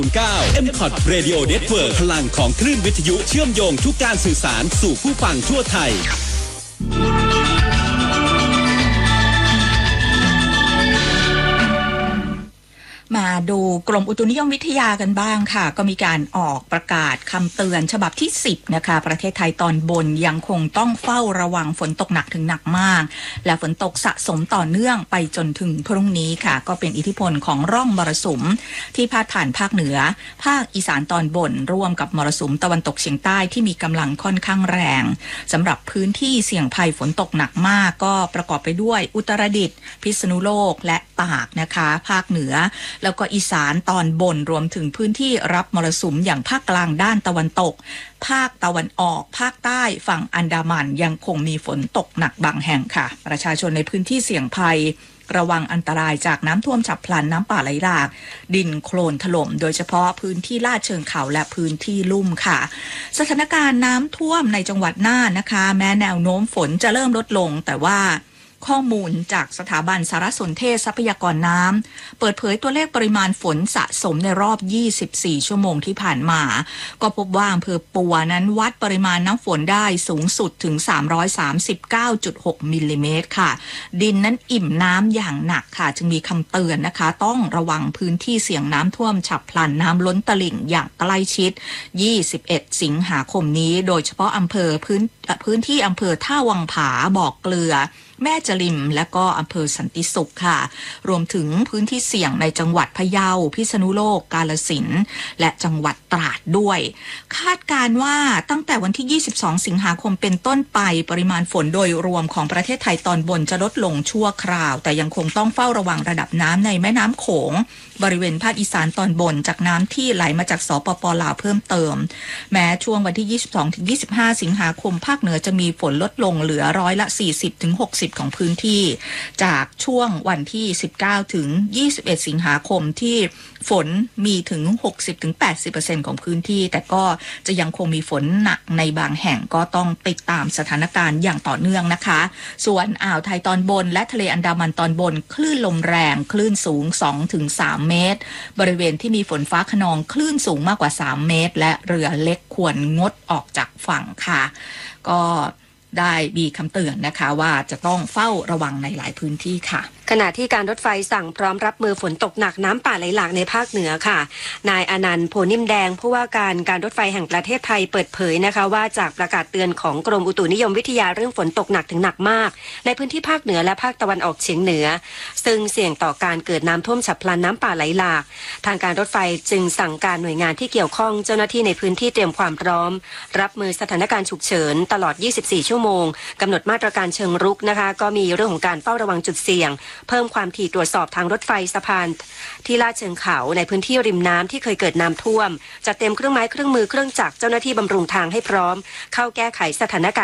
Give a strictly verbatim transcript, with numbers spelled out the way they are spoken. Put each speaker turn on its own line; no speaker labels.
เก้า เอ็ม คอท Radio Network พลังของคลื่นวิทยุเชื่อมโยงทุกการสื่อสารสู่ผู้ฟังทั่วไทย
มาดูกรมอุตุนิยมวิทยากันบ้างค่ะก็มีการออกประกาศคำเตือนฉบับที่สิบนะคะประเทศไทยตอนบนยังคงต้องเฝ้าระวังฝนตกหนักถึงหนักมากและฝนตกสะสมต่อเนื่องไปจนถึงพรุ่งนี้ค่ะก็เป็นอิทธิพลของร่องมรสุมที่พาดผ่านภาคเหนือภาคอีสานตอนบนร่วมกับมรสุมตะวันตกเฉียงใต้ที่มีกำลังค่อนข้างแรงสำหรับพื้นที่เสี่ยงภัยฝนตกหนักมากก็ประกอบไปด้วยอุตรดิตถ์พิษณุโลกและตากนะคะภาคเหนือแล้วก็อีสานตอนบนรวมถึงพื้นที่รับมรสุมอย่างภาคกลางด้านตะวันตกภาคตะวันออกภาคใต้ฝั่งอันดามันยังคงมีฝนตกหนักบางแห่งค่ะประชาชนในพื้นที่เสี่ยงภัยระวังอันตรายจากน้ำท่วมฉับพลันน้ำป่าไหลหลากดินโคลนถล่มโดยเฉพาะพื้นที่ลาดเชิงเขาและพื้นที่ลุ่มค่ะสถานการณ์น้ำท่วมในจังหวัดน่านนะคะแม้แนวโน้มฝนจะเริ่มลดลงแต่ว่าข้อมูลจากสถาบันสารสนเทศทรัพยากรน้ำเปิดเผยตัวเลขปริมาณฝนสะสมในรอบยี่สิบสี่ชั่วโมงที่ผ่านมาก็พบว่าอำเภอปัวนั้นวัดปริมาณน้ำฝนได้สูงสุดถึง สามร้อยสามสิบเก้าจุดหก มิลลิเมตรค่ะดินนั้นอิ่มน้ำอย่างหนักค่ะจึงมีคำเตือนนะคะต้องระวังพื้นที่เสี่ยงน้ำท่วมฉับพลันน้ำล้นตลิ่งอย่างใกล้ชิดยี่สิบเอ็ดสิงหาคมนี้โดยเฉพาะอำเภอพื้นพื้นที่อำเภอท่าวังผาบ่อเกลือแม่จริมและก็อำเภอสันติสุขค่ะรวมถึงพื้นที่เสี่ยงในจังหวัดพะเยาพิษณุโลกกาฬสินธุ์และจังหวัดตราดด้วยคาดการณ์ว่าตั้งแต่วันที่ยี่สิบสองสิงหาคมเป็นต้นไปปริมาณฝนโดยรวมของประเทศไทยตอนบนจะลดลงชั่วคราวแต่ยังคงต้องเฝ้าระวังระดับน้ำในแม่น้ำโขงบริเวณภาคอีสานตอนบนจากน้ำที่ไหลมาจากสปป.ลาวเพิ่มเติมแม้ช่วงวันที่ยี่สิบสองถึงยี่สิบห้าสิงหาคมภาคเหนือจะมีฝนลดลงเหลือร้อยละสี่สิบถึงหกสิบของพื้นที่จากช่วงวันที่สิบเก้าถึงยี่สิบเอ็ดสิงหาคมที่ฝนมีถึง หกสิบถึงแปดสิบเปอร์เซ็นต์ ของพื้นที่แต่ก็จะยังคงมีฝนหนักในบางแห่งก็ต้องติดตามสถานการณ์อย่างต่อเนื่องนะคะส่วนอ่าวไทยตอนบนและทะเลอันดามันตอนบนคลื่นลมแรงคลื่นสูง สองถึงสาม เมตรบริเวณที่มีฝนฟ้าคะนองคลื่นสูงมากกว่าสามเมตรและเรือเล็กควรงดออกจากฝั่งค่ะก็ได้มีคำเตือนนะคะว่าจะต้องเฝ้าระวังในหลายพื้นที่ค่ะ
ขณะที่การรถไฟสั่งพร้อมรับมือฝนตกหนักน้ำป่าไหลหลากในภาคเหนือค่ะนายอนันต์โพนิ่มแดงผู้ว่าการการรถไฟแห่งประเทศไทยเปิดเผยนะคะว่าจากประกาศเตือนของกรมอุตุนิยมวิทยาเรื่องฝนตกหนักถึงหนักมากในพื้นที่ภาคเหนือและภาคตะวันออกเฉียงเหนือซึ่งเสี่ยงต่อการเกิดน้ำท่วมฉับพลันน้ำป่าไหลหลากทางการรถไฟจึงสั่งการหน่วยงานที่เกี่ยวข้องเจ้าหน้าที่ในพื้นที่เตรียมความพร้อมรับมือสถานการณ์ฉุกเฉินตลอดยี่สิบสี่ชั่วโมงกำหนดมาตรการเชิงรุกนะคะก็มีเรื่องของการเฝ้าระวังจุดเสี่ยงเพิ่มความถี่ตรวจสอบทางรถไฟสะพานที่ลาดเชิงเขาในพื้นที่ริมน้ำที่เคยเกิดน้ำท่วมจัดเตรียมเครื่องไม้เครื่องมือเครื่องจักรเจ้าหน้าที่บำรุงทางให้พร้อมเข้าแก้ไขสถานการณ์